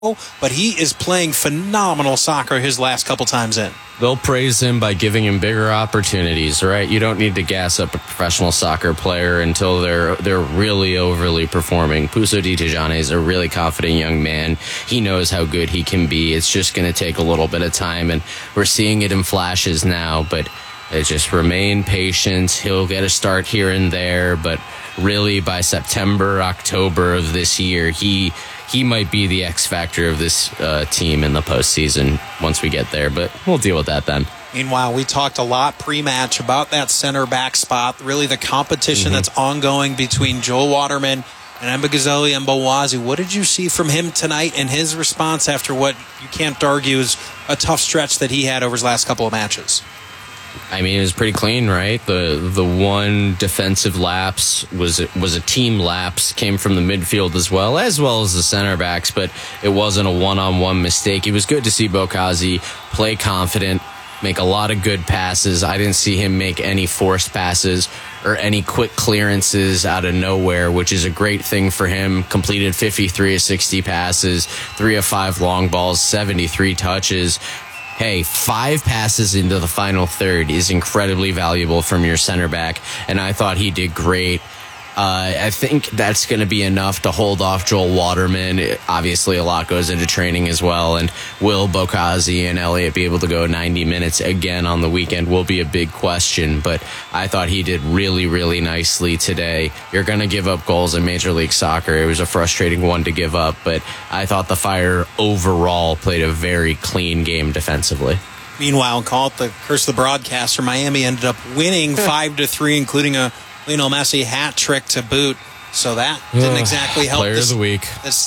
but he is playing phenomenal soccer his last couple times in. They'll praise him by giving him bigger opportunities, right? You don't need to gas up a professional soccer player until they're really overly performing. Pouso Di Tijane is a really confident young man. He knows how good he can be. It's just going to take a little bit of time, and we're seeing it in flashes now, but just remain patient. He'll get a start here and there, but really by September, October of this year, he might be the X factor of this team in the postseason once we get there, but we'll deal with that then. Meanwhile, we talked a lot pre-match about that center back spot, really the competition that's ongoing between Joel Waterman and Mbagazeli and Mbawazi. What did you see from him tonight and his response after what you can't argue is a tough stretch that he had over his last couple of matches? I mean, it was pretty clean, right? The one defensive lapse was a team lapse, came from the midfield as well as the center backs, but it wasn't a one-on-one mistake. It was good to see Bokazi play confident, make a lot of good passes. I didn't see him make any forced passes or any quick clearances out of nowhere, which is a great thing for him. Completed 53 of 60 passes, 3 of 5 long balls, 73 touches. Hey, 5 passes into the final third is incredibly valuable from your center back, and I thought he did great. I think that's going to be enough to hold off Joel Waterman. Obviously, a lot goes into training as well, and will Bokazi and Elliott be able to go 90 minutes again on the weekend will be a big question, but I thought he did really, really nicely today. You're going to give up goals in Major League Soccer. It was a frustrating one to give up, but I thought the Fire overall played a very clean game defensively. Meanwhile, call it the curse of the broadcaster, Miami ended up winning 5-3, including a Lionel Messi hat trick to boot. So that didn't exactly help. Player of the week.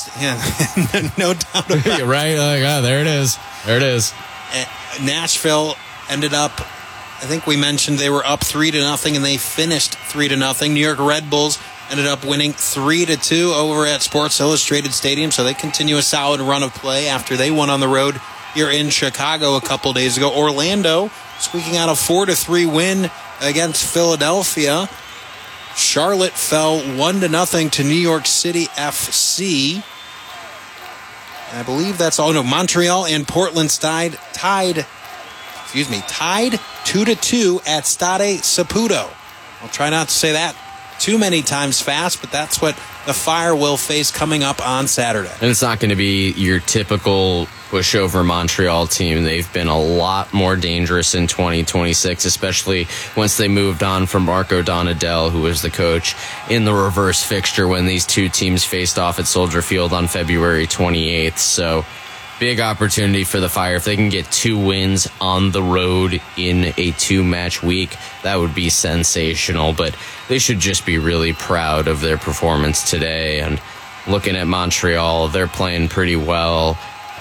No doubt about it. You're right. There it is. There it is. Nashville ended up, I think we mentioned they were up 3-0, and they finished 3-0. New York Red Bulls ended up winning 3-2 over at Sports Illustrated Stadium. So they continue a solid run of play after they won on the road here in Chicago a couple days ago. Orlando squeaking out a 4-3 win against Philadelphia. Charlotte fell 1-0 to New York City FC. And I believe that's all. No, Montreal and Portland tied 2-2 at Stade Saputo. I'll try not to say that too many times fast, but that's what the Fire will face coming up on Saturday. And it's not going to be your typical pushover Montreal team. They've been a lot more dangerous in 2026, especially once they moved on from Marco Donadel, who was the coach, in the reverse fixture when these two teams faced off at Soldier Field on February 28th. So big opportunity for the Fire. If they can get 2 wins on the road in a 2-match week, that would be sensational. But they should just be really proud of their performance today. And looking at Montreal, they're playing pretty well.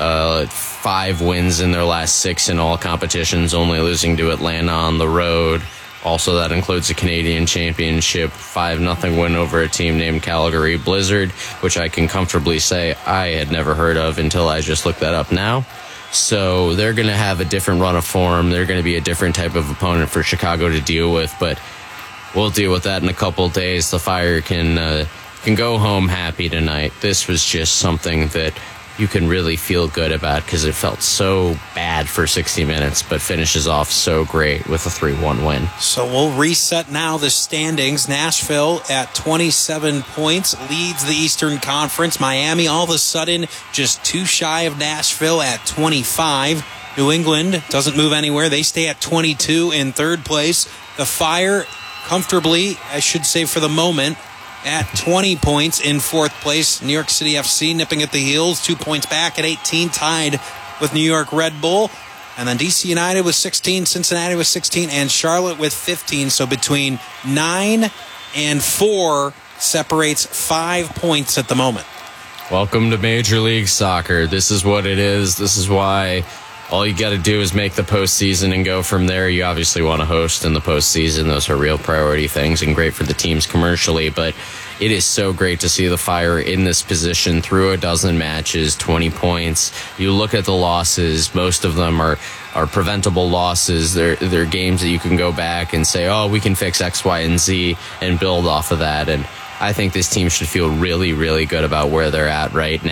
5 wins in their last 6 in all competitions, only losing to Atlanta on the road. Also, that includes a Canadian Championship 5-0 win over a team named Calgary Blizzard, which I can comfortably say I had never heard of until I just looked that up now. So they're going to have a different run of form. They're going to be a different type of opponent for Chicago to deal with, but we'll deal with that in a couple days. The Fire can go home happy tonight. This was just something that you can really feel good about because it felt so bad for 60 minutes, but finishes off so great with a 3-1 win. So we'll reset now the standings. Nashville at 27 points leads the Eastern Conference. Miami all of a sudden just 2 shy of Nashville at 25. New England doesn't move anywhere. They stay at 22 in 3rd place. The Fire comfortably, I should say for the moment, at 20 points in 4th place. New York City FC nipping at the heels, 2 points back at 18, tied with New York Red Bull. And then DC United with 16, Cincinnati with 16, and Charlotte with 15. So between 9 and 4 separates 5 points at the moment. Welcome to Major League Soccer. This is what it is. This is why all you got to do is make the postseason and go from there. You obviously want to host in the postseason. Those are real priority things and great for the teams commercially. But it is so great to see the Fire in this position through a dozen matches, 20 points. You look at the losses, most of them are preventable losses. They're games that you can go back and say, oh, we can fix X, Y, and Z and build off of that. And I think this team should feel really, really good about where they're at right now.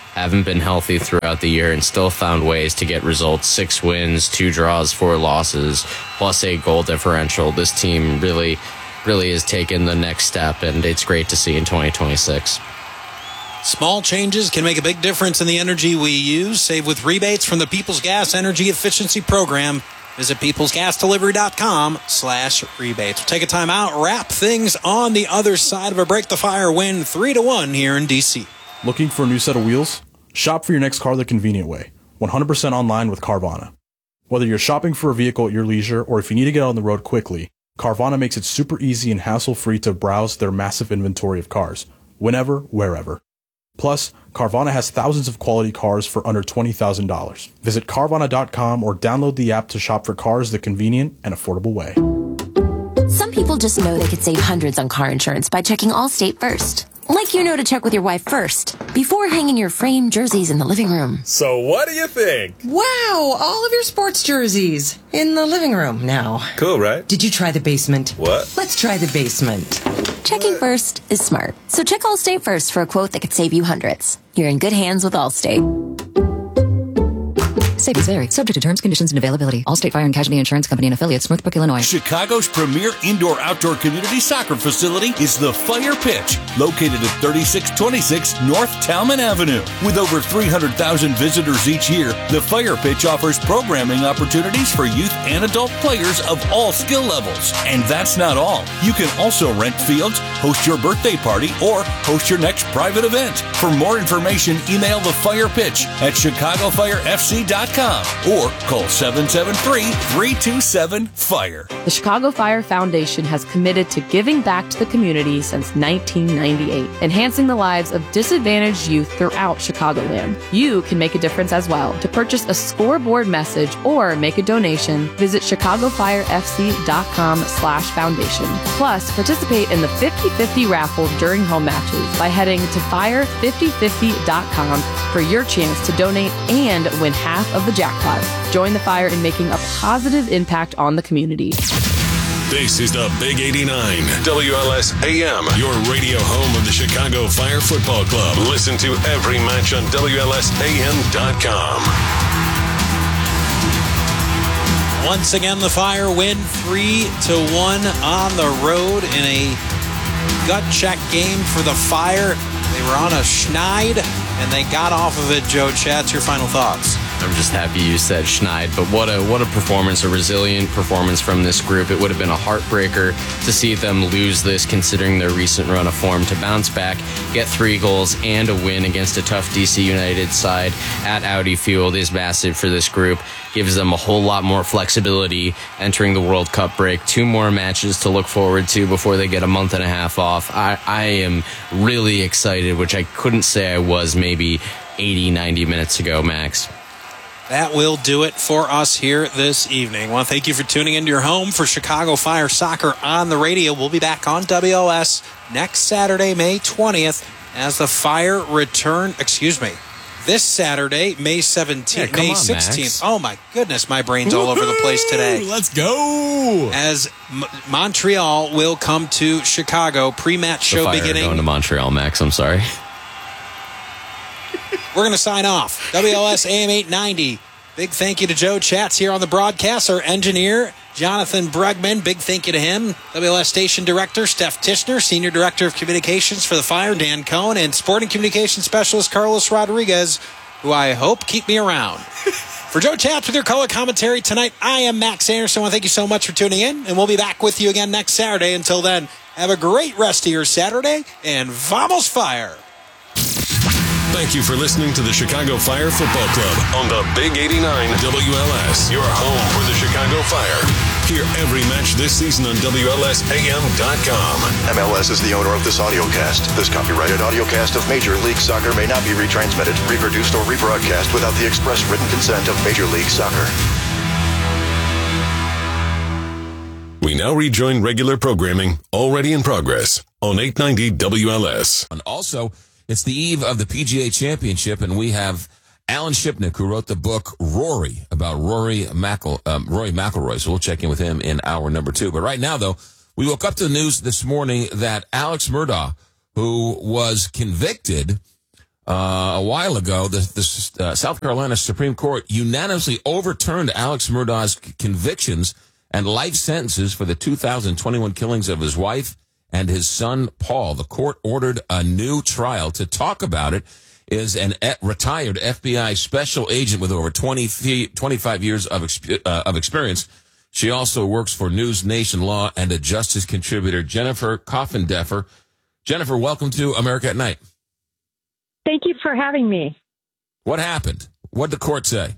haven't been healthy throughout the year and still found ways to get results. 6 wins, 2 draws, 4 losses, plus 8 goal differential. This team really has taken the next step, and it's great to see in 2026. Small changes can make a big difference in the energy we use. Save with rebates from the People's Gas Energy Efficiency Program. Visit peoplesgasdelivery.com/rebates. We'll take a time out, wrap things on the other side of a Break the Fire win 3-1 here in D.C. Looking for a new set of wheels? Shop for your next car the convenient way. 100% online with Carvana. Whether you're shopping for a vehicle at your leisure or if you need to get on the road quickly, Carvana makes it super easy and hassle-free to browse their massive inventory of cars, whenever, wherever. Plus, Carvana has thousands of quality cars for under $20,000. Visit Carvana.com or download the app to shop for cars the convenient and affordable way. Some people just know they could save hundreds on car insurance by checking Allstate first. Like you know to check with your wife first, before hanging your framed jerseys in the living room. So what do you think? Wow, all of your sports jerseys in the living room now. Cool, right? Did you try the basement? What? Let's try the basement. Checking first is smart. So check Allstate first for a quote that could save you hundreds. You're in good hands with Allstate. Savings vary. Subject to terms, conditions, and availability. Allstate Fire and Casualty Insurance Company and affiliates, Northbrook, Illinois. Chicago's premier indoor-outdoor community soccer facility is the Fire Pitch, located at 3626 North Talman Avenue. With over 300,000 visitors each year, the Fire Pitch offers programming opportunities for youth and adult players of all skill levels. And that's not all. You can also rent fields, host your birthday party, or host your next private event. For more information, email the Fire Pitch at ChicagoFireFC.com. or call 773-327-FIRE. The Chicago Fire Foundation has committed to giving back to the community since 1998, enhancing the lives of disadvantaged youth throughout Chicagoland. You can make a difference as well. To purchase a scoreboard message or make a donation, visit ChicagoFireFC.com/foundation. Plus, participate in the 50-50 raffle during home matches by heading to fire5050.com for your chance to donate and win half of the jackpot. Join the Fire in making a positive impact on the community. This is the Big 89, WLS AM, your radio home of the Chicago Fire Football Club. Listen to every match on WLSAM.com. Once again, the Fire win 3-1 on the road in a gut check game for the Fire. They were on a schneid, and they got off of it. Joe Chatz, your final thoughts? I'm just happy you said schneid, but what a performance, a resilient performance from this group. It would have been a heartbreaker to see them lose this, considering their recent run of form. To bounce back, get 3 goals and a win against a tough DC United side at Audi Field is massive for this group. Gives them a whole lot more flexibility entering the World Cup break. 2 more matches to look forward to before they get a month and a half off. I am really excited, which I couldn't say I was maybe 80, 90 minutes ago, Max. That will do it for us here this evening. I want to thank you for tuning into your home for Chicago Fire Soccer on the radio. We'll be back on WLS next Saturday, May 20th, as the Fire return, this Saturday, May 17th, May 16th. Max. Oh my goodness, my brain's all over the place today. Let's go. As Montreal will come to Chicago, pre-match show beginning. Going to Montreal, Max, I'm sorry. We're going to sign off. WLS AM 890. Big thank you to Joe Chatz here on the broadcast. Our engineer, Jonathan Bregman. Big thank you to him. WLS Station Director, Steph Tishner. Senior Director of Communications for the Fire, Dan Cohn. And Sporting Communications Specialist, Carlos Rodriguez, who I hope keep me around. For Joe Chatz with your color commentary tonight, I am Max Anderson. I want to thank you so much for tuning in. And we'll be back with you again next Saturday. Until then, have a great rest of your Saturday. And vamos Fire! Thank you for listening to the Chicago Fire Football Club on the Big 89 WLS, your home for the Chicago Fire. Hear every match this season on WLSAM.com. MLS is the owner of this audiocast. This copyrighted audiocast of Major League Soccer may not be retransmitted, reproduced, or rebroadcast without the express written consent of Major League Soccer. We now rejoin regular programming, already in progress, on 890 WLS. And also, it's the eve of the PGA Championship, and we have Alan Shipnick, who wrote the book Rory, about Rory McIlroy. So we'll check in with him in hour number 2. But right now, though, we woke up to the news this morning that Alex Murdaugh, who was convicted A while ago, the South Carolina Supreme Court unanimously overturned Alex Murdaugh's convictions and life sentences for the 2021 killings of his wife and his son, Paul. The court ordered a new trial. To talk about it is an retired FBI special agent with over 25 years of experience. She also works for News Nation Law and a justice contributor, Jennifer Coffindeffer. Jennifer, welcome to America at Night. Thank you for having me. What happened? What did the court say?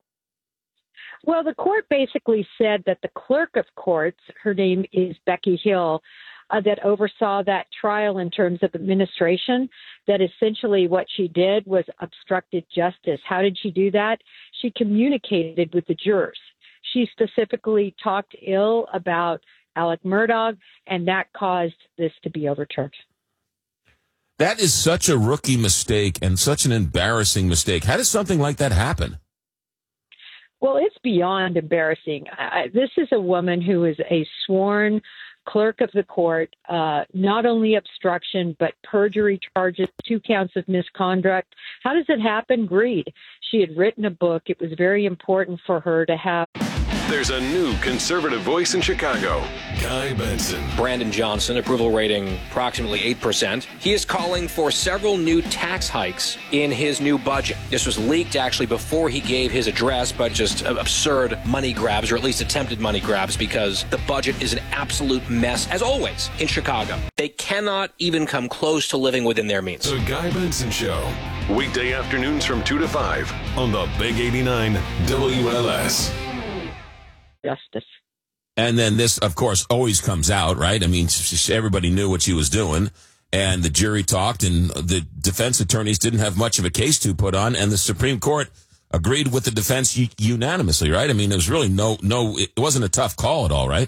Well, the court basically said that the clerk of courts, her name is Becky Hill, that oversaw that trial in terms of administration, that essentially what she did was obstructed justice. How did she do that? She communicated with the jurors. She specifically talked ill about Alec Murdaugh, and that caused this to be overturned. That is such a rookie mistake and such an embarrassing mistake. How does something like that happen? Well, it's beyond embarrassing. This is a woman who is a sworn clerk of the court, not only obstruction, but perjury charges, 2 counts of misconduct. How does it happen? Greed. She had written a book. It was very important for her to have. There's a new conservative voice in Chicago, Guy Benson. Brandon Johnson, approval rating approximately 8%. He is calling for several new tax hikes in his new budget. This was leaked actually before he gave his address, but just absurd money grabs, or at least attempted money grabs, because the budget is an absolute mess, as always, in Chicago. They cannot even come close to living within their means. The Guy Benson Show, weekday afternoons from 2 to 5 on the Big 89 WLS. Justice. And then this, of course, always comes out, right? I mean, everybody knew what she was doing, and the jury talked, and the defense attorneys didn't have much of a case to put on, and the Supreme Court agreed with the defense unanimously, right? I mean, it was really it wasn't a tough call at all, right?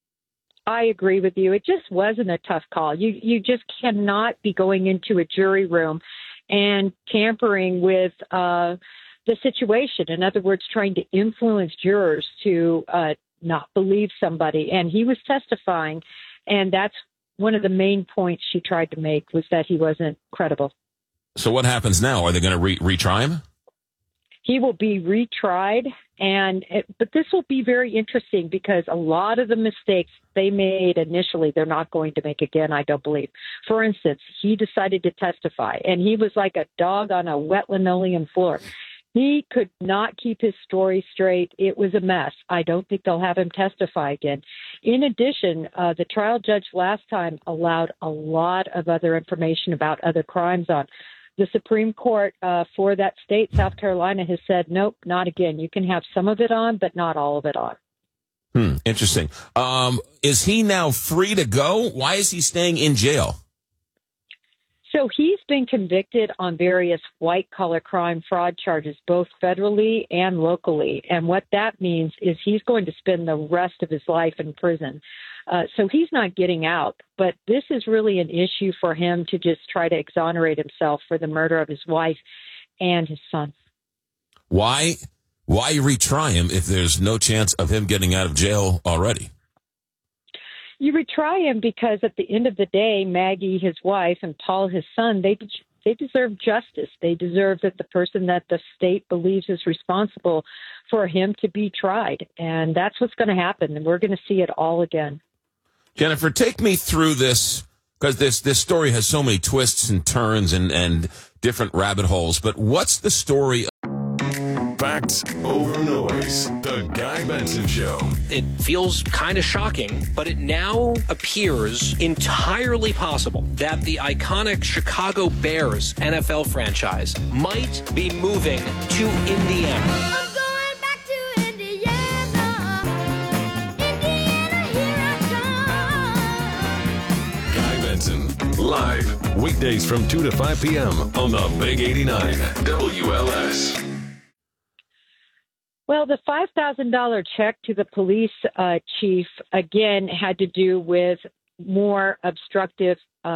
I agree with you. It just wasn't a tough call. You just cannot be going into a jury room and tampering with the situation. In other words, trying to influence jurors to not believe somebody. And he was testifying, and that's one of the main points she tried to make, was that he wasn't credible. So what happens now? Are they going to retry him? He will be retried, but this will be very interesting because a lot of the mistakes they made initially, they're not going to make again, I don't believe. For instance, he decided to testify, and he was like a dog on a wet linoleum floor. He could not keep his story straight. It was a mess. I don't think they'll have him testify again. In addition, the trial judge last time allowed a lot of other information about other crimes on. The Supreme Court for that state, South Carolina, has said, nope, not again. You can have some of it on, but not all of it on. Interesting. Is he now free to go? Why is he staying in jail? So he's been convicted on various white-collar crime fraud charges, both federally and locally. And what that means is he's going to spend the rest of his life in prison. So he's not getting out. But this is really an issue for him to just try to exonerate himself for the murder of his wife and his son. Why retry him if there's no chance of him getting out of jail already? You retry him because at the end of the day, Maggie, his wife, and Paul, his son, they deserve justice. They deserve that the person that the state believes is responsible for him to be tried. And that's what's going to happen. And we're going to see it all again. Jennifer, take me through this, because this story has so many twists and turns and different rabbit holes. But what's the story? Facts over noise. The Guy Benson Show. It feels kind of shocking, but it now appears entirely possible that the iconic Chicago Bears NFL franchise might be moving to Indiana. I'm going back to Indiana. Indiana, here I come. Guy Benson, live, weekdays from 2 to 5 p.m. on the Big 89 WLS. Well, the $5,000 check to the police chief, again, had to do with more obstructive,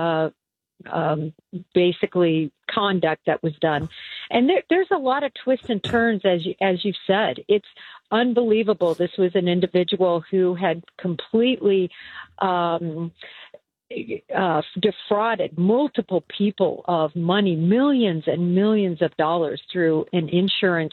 basically, conduct that was done. And there's a lot of twists and turns, as you've said. It's unbelievable. This was an individual who had completely defrauded multiple people of money, millions and millions of dollars through an insurance